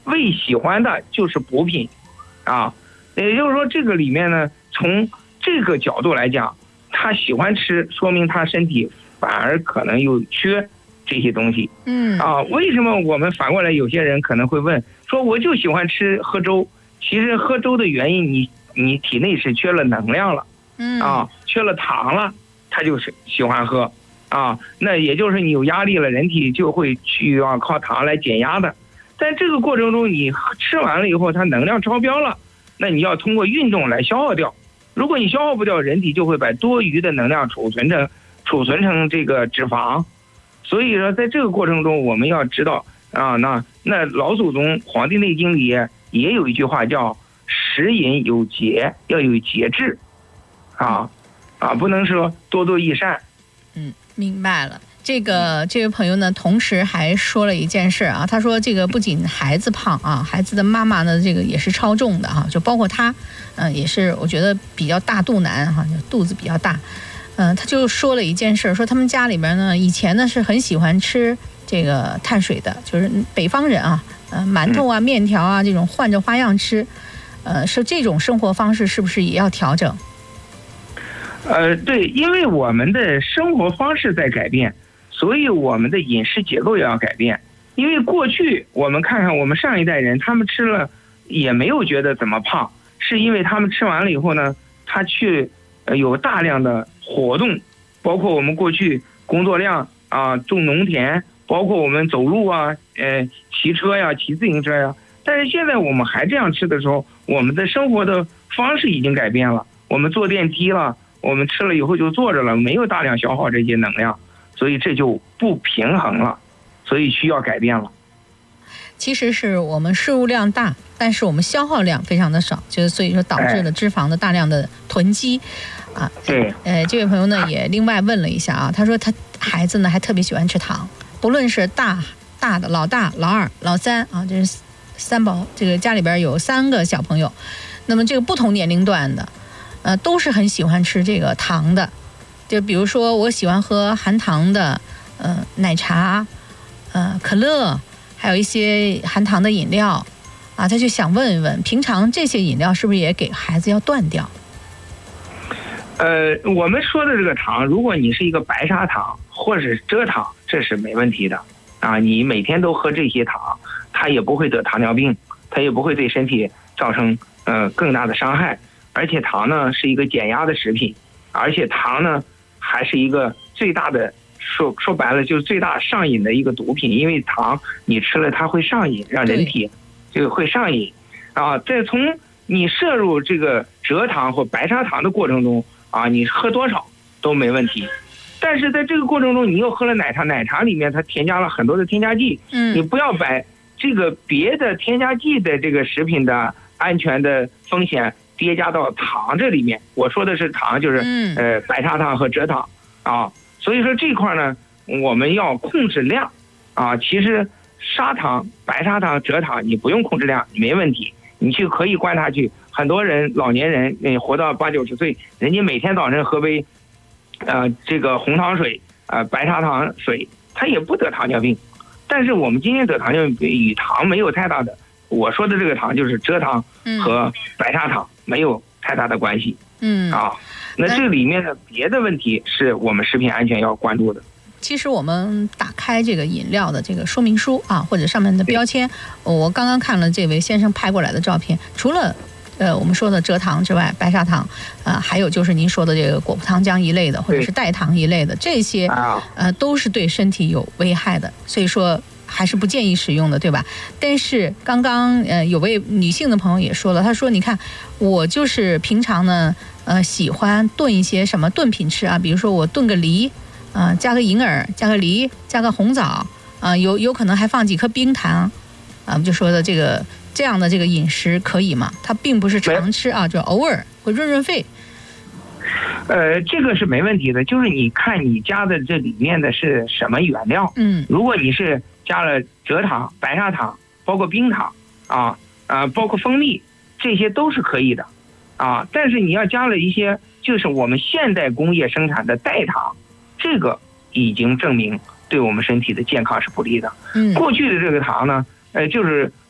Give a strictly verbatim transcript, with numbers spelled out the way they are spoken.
胃喜欢的就是补品，啊，也就是说这个里面呢，从这个角度来讲，他喜欢吃，说明他身体反而可能又缺这些东西。 嗯啊，为什么我们反过来有些人可能会问说，我就喜欢吃喝粥，其实喝粥的原因你你体内是缺了能量了， 嗯啊，缺了糖了，他就是喜欢喝啊，那也就是你有压力了，人体就会去要靠糖来减压的。在这个过程中，你吃完了以后，它能量超标了，那你要通过运动来消耗掉。如果你消耗不掉，人体就会把多余的能量储存成储存成这个脂肪。所以说，在这个过程中，我们要知道啊，那那老祖宗《黄帝内经》里也有一句话叫“食饮有节”，要有节制，啊啊，不能说多多益善。 嗯，明白了。这个这位朋友呢，同时还说了一件事啊，他说这个不仅孩子胖啊，孩子的妈妈呢，这个也是超重的哈，就包括他，嗯、呃，也是我觉得比较大肚腩哈，肚子比较大，嗯、呃，他就说了一件事，说他们家里边呢，以前呢是很喜欢吃这个碳水的，就是北方人啊，呃，馒头啊、面条啊这种换着花样吃，呃，说这种生活方式是不是也要调整？ 呃，对，因为我们的生活方式在改变。所以我们的饮食结构也要改变，因为过去我们看看我们上一代人，他们吃了也没有觉得怎么胖，是因为他们吃完了以后呢，他去呃有大量的活动，包括我们过去工作量啊，种农田，包括我们走路啊，呃骑车呀，骑自行车呀。但是现在我们还这样吃的时候，我们的生活的方式已经改变了，我们坐电梯了，我们吃了以后就坐着了，没有大量消耗这些能量。所以这就不平衡了，所以需要改变了。 其实是我们摄入量大，但是我们消耗量非常的少，就是所以说导致了脂肪的大量的囤积，哎、啊。 对。 呃，这位朋友呢也另外问了一下啊，他说他孩子呢还特别喜欢吃糖，不论是大大的老大、老二、老三啊，这是三宝，这个家里边有三个小朋友，那么这个不同年龄段的，呃，都是很喜欢吃这个糖的。就比如说我喜欢喝含糖的呃奶茶呃可乐，还有一些含糖的饮料啊，他就想问一问，平常这些饮料是不是也给孩子要断掉？ 呃我们说的这个糖，如果你是一个白砂糖或者是蔗糖，这是没问题的啊，你每天都喝这些糖，它也不会得糖尿病，它也不会对身体造成呃更大的伤害，而且糖呢是一个减压的食品，而且糖呢还是一个最大的说说白了就是最大上瘾的一个毒品，因为糖你吃了它会上瘾，让人体这个会上瘾啊。在从你摄入这个蔗糖或白砂糖的过程中啊，你喝多少都没问题。但是在这个过程中，你又喝了奶茶，奶茶里面它添加了很多的添加剂，嗯，你不要把这个别的添加剂的这个食品的安全的风险叠加到糖这里面。我说的是糖，就是呃白砂糖和蔗糖啊。所以说这块呢，我们要控制量啊。其实砂糖、白砂糖、蔗糖你不用控制量，没问题，你去可以观察去。很多人老年人，嗯，活到八九十岁，人家每天早晨喝杯呃这个红糖水啊、呃、白砂糖水，他也不得糖尿病。但是我们今天得糖尿病与糖没有太大的，我说的这个糖就是蔗糖和白砂糖，没有太大的关系。嗯啊，那这里面的别的问题是我们食品安全要关注的。 其实我们打开这个饮料的这个说明书啊，或者上面的标签，我刚刚看了这位先生拍过来的照片，除了呃我们说的蔗糖之外，白砂糖啊、呃，还有就是您说的这个果葡糖浆一类的，或者是代糖一类的，这些呃都是对身体有危害的，所以说还是不建议使用的，对吧？但是刚刚呃有位女性的朋友也说了，她说你看我就是平常呢呃喜欢炖一些什么炖品吃啊，比如说我炖个梨啊、呃，加个银耳，加个梨，加个红枣啊、呃，有有可能还放几颗冰糖啊，就说的这个这样的这个饮食可以吗？它并不是常吃啊，就偶尔会润润肺。 呃，这个是没问题的，就是你看你加的这里面的是什么原料。嗯，如果你是加了蔗糖、白砂糖，包括冰糖啊啊，包括蜂蜜，这些都是可以的啊。但是你要加了一些就是我们现代工业生产的代糖，这个已经证明对我们身体的健康是不利的。嗯，过去的这个糖呢，呃，就是